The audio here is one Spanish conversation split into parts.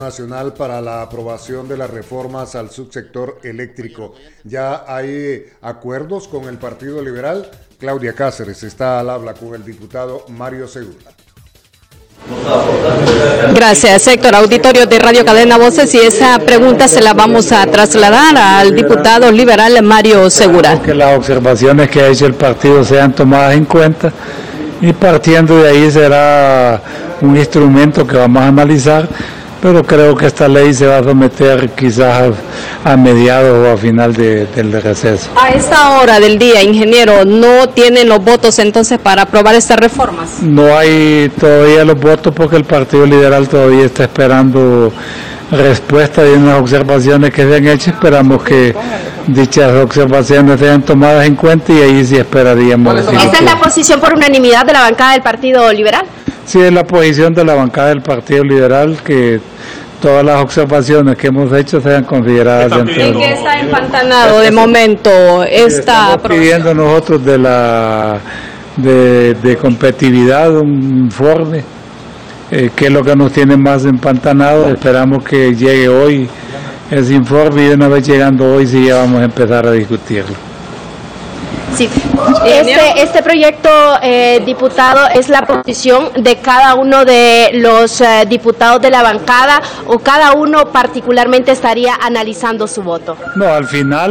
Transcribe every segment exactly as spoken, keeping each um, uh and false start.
Nacional para la aprobación de las reformas al subsector eléctrico. Ya hay acuerdos con el Partido Liberal. Claudia Cáceres está al habla con el diputado Mario Segura. Gracias, Héctor. Auditorio de Radio Cadena Voces, y esa pregunta se la vamos a trasladar al diputado liberal Mario Segura. Que las observaciones que ha hecho el partido sean tomadas en cuenta y partiendo de ahí será un instrumento que vamos a analizar, pero creo que esta ley se va a someter quizás a, a mediados o a final de, del receso. A esta hora del día, ingeniero, ¿no tienen los votos entonces para aprobar estas reformas? No hay todavía los votos porque el Partido Liberal todavía está esperando respuesta de unas observaciones que se han hecho. Esperamos que dichas observaciones sean tomadas en cuenta y ahí sí esperaríamos. ¿Esta es la posición por unanimidad de la bancada del Partido Liberal? Sí, es la posición de la bancada del Partido Liberal que todas las observaciones que hemos hecho sean consideradas dentro de... ¿En qué está empantanado de momento esta Estamos pidiendo nosotros de la de, de competitividad un informe, eh, que es lo que nos tiene más empantanado. Esperamos que llegue hoy ese informe y una vez llegando hoy sí ya vamos a empezar a discutirlo. Sí, este, este proyecto, eh, diputado, es la posición de cada uno de los eh, diputados de la bancada, o cada uno particularmente estaría analizando su voto. No, al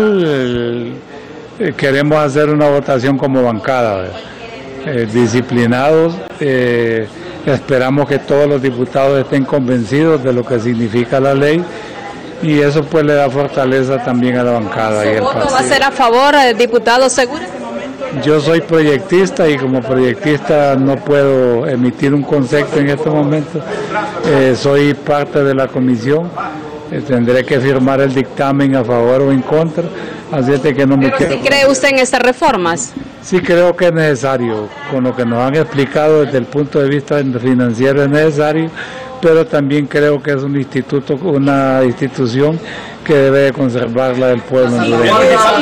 final eh, queremos hacer una votación como bancada, eh, disciplinados, eh, esperamos que todos los diputados estén convencidos de lo que significa la ley. Y eso pues le da fortaleza también a la bancada. ¿Su y el voto partido. va a ser a favor, eh, diputado Segura? Yo soy proyectista y como proyectista no puedo emitir un concepto en este momento. Eh, soy parte de la comisión, eh, tendré que firmar el dictamen a favor o en contra, así es de que no me ¿Pero quiero... si cree usted en estas reformas? Sí creo que es necesario, con lo que nos han explicado desde el punto de vista financiero es necesario, pero también creo que es un instituto, una institución que debe de conservarla el pueblo hondureño.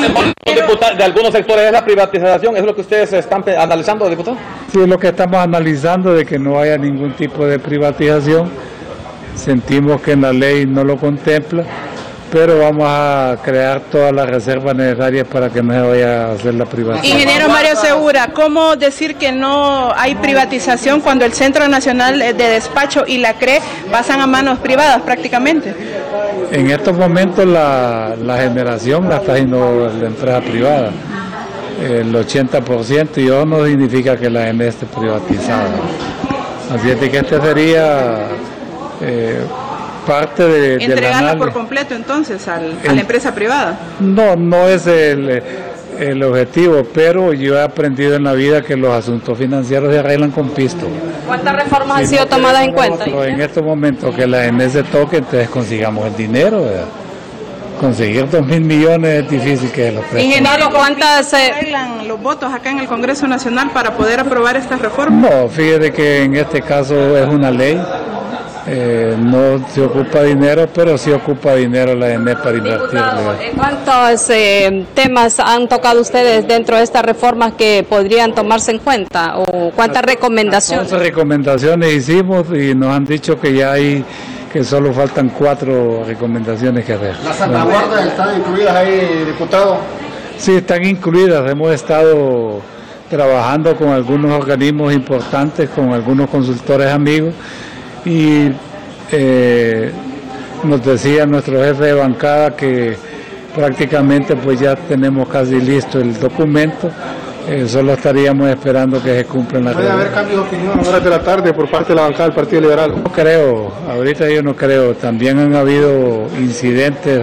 De algunos sectores es la privatización, ¿es lo que ustedes están analizando, diputado? Sí, es lo que estamos analizando, de que no haya ningún tipo de privatización. Sentimos que en la ley no lo contempla, pero vamos a crear todas las reservas necesarias para que no se vaya a hacer la privatización. Ingeniero Mario Segura, ¿cómo decir que no hay privatización cuando el Centro Nacional de Despacho y la C R E pasan a manos privadas prácticamente? En estos momentos la, la generación la está haciendo la empresa privada, el ochenta por ciento, y eso no significa que la E N E esté privatizada. Así es de que este sería... Eh, parte de, entregarla por completo entonces al, a la empresa privada. No, no es el, el objetivo, pero yo he aprendido en la vida que los asuntos financieros se arreglan con pisto. ¿Cuántas reformas sí, han sido tomadas en cuenta? En estos momentos que la E N E se toque, entonces consigamos el dinero, ¿verdad? Conseguir dos mil millones es difícil que los presten. Ingeniero, ¿cuántas se arreglan los votos acá en el Congreso Nacional para poder aprobar estas reformas? No, fíjate que en este caso es una ley. Eh, no se ocupa dinero, pero sí ocupa dinero la E N E para invertir. ¿Cuántos eh, temas han tocado ustedes dentro de estas reformas que podrían tomarse en cuenta? ¿O cuántas recomendaciones? Cuántas recomendaciones hicimos y nos han dicho que ya hay, que solo faltan cuatro recomendaciones que hacer. ¿Las salvaguardas están incluidas ahí, diputado? Sí, están incluidas. Hemos estado trabajando con algunos organismos importantes, con algunos consultores amigos, y eh, nos decía nuestro jefe de bancada que prácticamente pues ya tenemos casi listo el documento, eh, solo estaríamos esperando que se cumplan las reglas. ¿Puede haber cambios de opinión a horas de la tarde por parte de la bancada del Partido Liberal? No creo, ahorita yo no creo, también han habido incidentes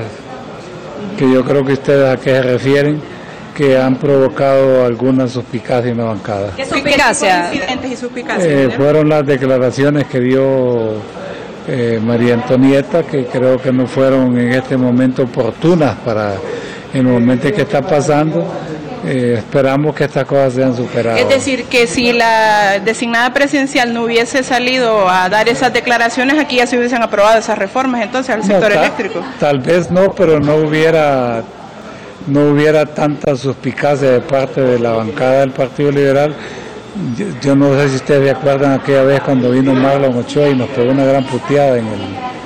que yo creo que ustedes a qué se refieren, que han provocado alguna suspicacia en la bancada. ¿Qué suspicacia? Incidentes y suspicacias. Eh, fueron las declaraciones que dio eh, María Antonieta, que creo que no fueron en este momento oportunas para el momento que está pasando. Eh, esperamos que estas cosas sean superadas. Es decir, que si la designada presidencial no hubiese salido a dar esas declaraciones, aquí ya se hubiesen aprobado esas reformas entonces al sector no, ta- eléctrico. Tal vez no, pero no hubiera... no hubiera tanta suspicacia de parte de la bancada del Partido Liberal. Yo, yo no sé si ustedes se acuerdan aquella vez cuando vino Marlon Ochoa y nos pegó una gran puteada en el,